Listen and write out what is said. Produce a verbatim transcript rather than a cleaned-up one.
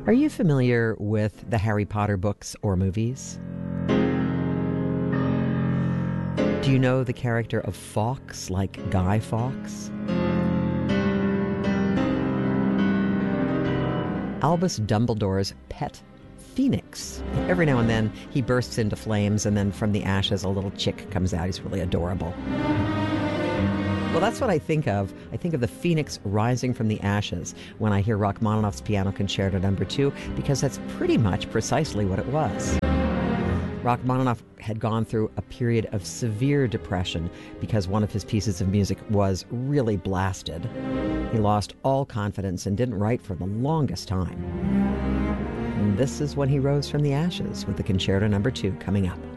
Are you familiar with the Harry Potter books or movies? Do you know the character of Fawkes, like Guy Fawkes? Albus Dumbledore's pet phoenix. Every now and then he bursts into flames, and then from the ashes a little chick comes out. He's really adorable. Well, that's what I think of. I think of the phoenix rising from the ashes when I hear Rachmaninoff's Piano Concerto number two, because that's pretty much precisely what it was. Rachmaninoff had gone through a period of severe depression because one of his pieces of music was really blasted. He lost all confidence and didn't write for the longest time. And this is when he rose from the ashes with the Concerto number two coming up.